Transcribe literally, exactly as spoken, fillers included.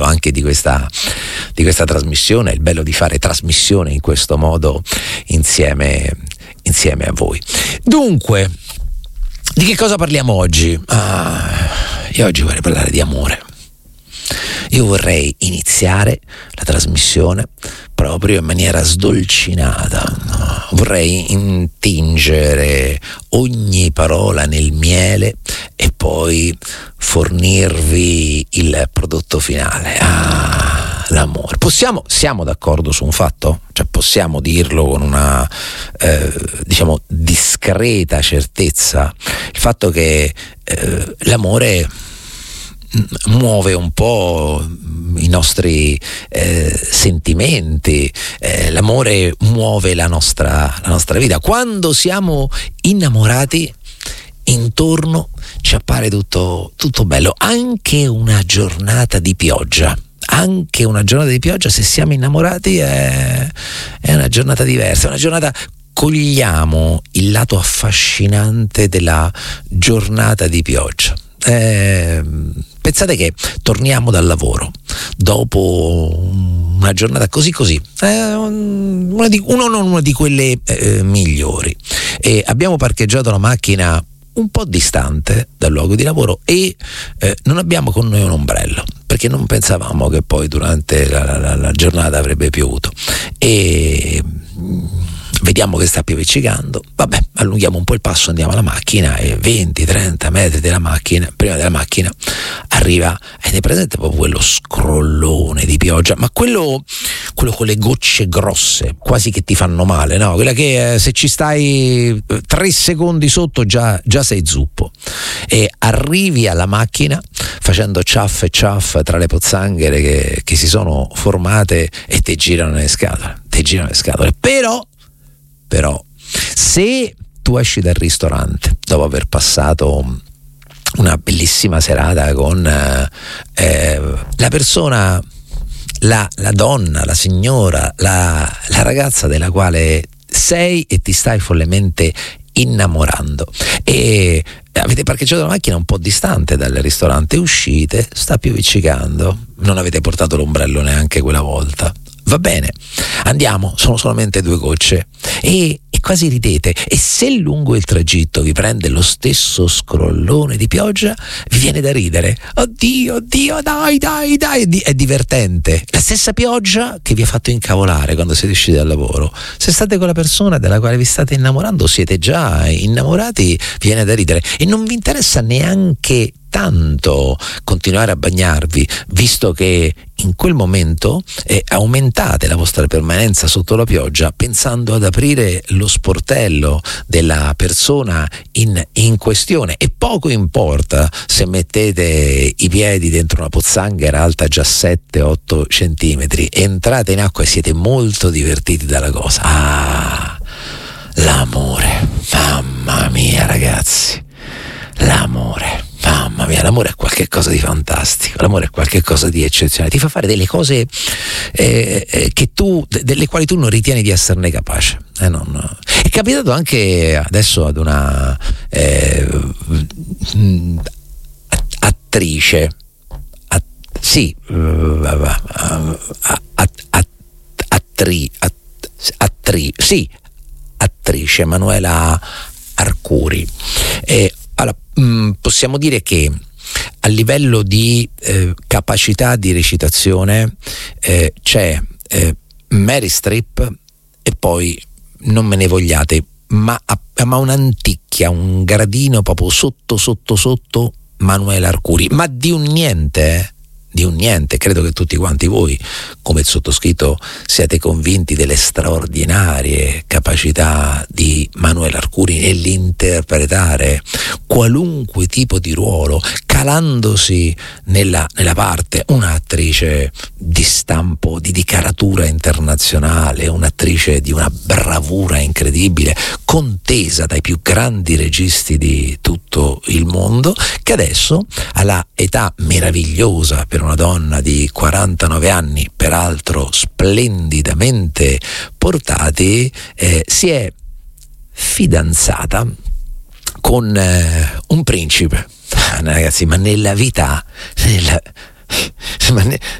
bello anche di questa, di questa trasmissione, il bello di fare trasmissione in questo modo insieme, insieme a voi. Dunque, di che cosa parliamo oggi? Ah, io oggi vorrei parlare di amore. Io vorrei iniziare la trasmissione proprio in maniera sdolcinata. Vorrei intingere ogni parola nel miele e poi fornirvi il prodotto finale. Ah, l'amore. Possiamo, siamo d'accordo su un fatto? Cioè possiamo dirlo con una eh, diciamo discreta certezza, il fatto che eh, l'amore muove un po' i nostri eh, sentimenti, eh, l'amore muove la nostra, la nostra vita. Quando siamo innamorati, intorno ci appare tutto, tutto bello, anche una giornata di pioggia. Anche una giornata di pioggia, se siamo innamorati, è, è una giornata diversa, è una giornata. Cogliamo il lato affascinante della giornata di pioggia. Eh, pensate che torniamo dal lavoro dopo una giornata così così, eh, una di, uno non una di quelle eh, migliori, e abbiamo parcheggiato la macchina un po' distante dal luogo di lavoro e eh, non abbiamo con noi un ombrello perché non pensavamo che poi durante la, la, la giornata avrebbe piovuto, e vediamo che sta pioviccicando, vabbè, allunghiamo un po' il passo, andiamo alla macchina e venti trenta metri della macchina, prima della macchina arriva, ed è presente proprio quello scrollone di pioggia, ma quello, quello con le gocce grosse, quasi che ti fanno male, no? Quella che eh, se ci stai tre secondi sotto già, già sei zuppo, e arrivi alla macchina facendo ciaff e ciaff tra le pozzanghere che, che si sono formate e ti girano le scatole, ti girano le scatole, però Però, se tu esci dal ristorante dopo aver passato una bellissima serata con eh, la persona, la, la donna, la signora, la, la ragazza della quale sei e ti stai follemente innamorando, e avete parcheggiato la macchina un po' distante dal ristorante, uscite, sta pioviccicando, non avete portato l'ombrello neanche quella volta. Va bene, andiamo, sono solamente due gocce, e, e quasi ridete, e se lungo il tragitto vi prende lo stesso scrollone di pioggia, vi viene da ridere. Oddio, oddio, dai, dai, dai, è divertente. La stessa pioggia che vi ha fatto incavolare quando siete usciti dal lavoro. Se state con la persona della quale vi state innamorando, siete già innamorati, vi viene da ridere e non vi interessa neanche tanto continuare a bagnarvi, visto che in quel momento eh, aumentate la vostra permanenza sotto la pioggia pensando ad aprire lo sportello della persona in, in questione, e poco importa se mettete i piedi dentro una pozzanghera alta già sette otto centimetri, entrate in acqua e siete molto divertiti dalla cosa. Ah, l'amore, mamma mia ragazzi, l'amore. Mamma mia, l'amore è qualche cosa di fantastico, l'amore è qualche cosa di eccezionale, ti fa fare delle cose eh, eh, che tu, delle quali tu non ritieni di esserne capace. Eh, non. È capitato anche adesso ad una eh, attrice, att, sì, uh, att, att, attri, att, attri, sì, attrice Manuela Arcuri. Eh, Allora, mh, possiamo dire che a livello di eh, capacità di recitazione eh, c'è eh, Mary Streep e poi, non me ne vogliate, ma, ma un'anticchia, un gradino proprio sotto sotto sotto Manuela Arcuri, ma di un niente, eh? di un niente. Credo che tutti quanti voi, come il sottoscritto, siate convinti delle straordinarie capacità di Manuela Arcuri nell'interpretare qualunque tipo di ruolo, calandosi nella, nella parte. Un'attrice di stampo, di, di caratura internazionale, un'attrice di una bravura incredibile, contesa dai più grandi registi di tutto il mondo, che adesso, alla età meravigliosa per una donna di quarantanove anni, peraltro splendidamente portati, eh, si è fidanzata con eh, un principe. Ah, ragazzi, ma nella vita, nella, ma ne,